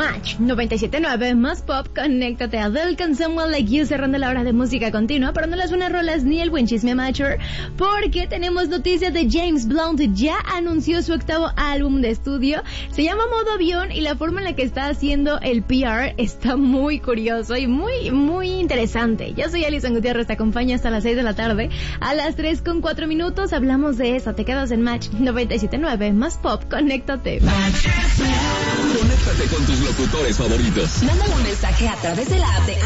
Match 97.9 más pop, conéctate a Adele con Someone Like You, cerrando la hora de música continua, pero no las buenas rolas ni el buen chisme amateur, porque tenemos noticias de James Blunt. Ya anunció su octavo álbum de estudio, se llama Modo Avión, y la forma en la que está haciendo el PR está muy curioso y muy interesante. Yo soy Alison Gutiérrez, te acompaño hasta las 6 de la tarde. A las 3:04 hablamos de eso. Te quedas en Match 97.9 más pop, conéctate. Conéctate con tus locutores favoritos. Mándale un mensaje a través de la app de